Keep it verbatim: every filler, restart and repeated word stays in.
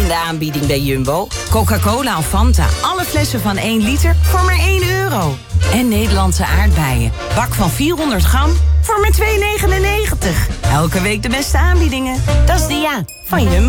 In de aanbieding bij Jumbo. Coca-Cola of Fanta. Alle flessen van één liter voor maar één euro. En Nederlandse aardbeien. Bak van vierhonderd gram voor maar twee negenennegentig. Elke week de beste aanbiedingen. Dat is de ja van Jumbo.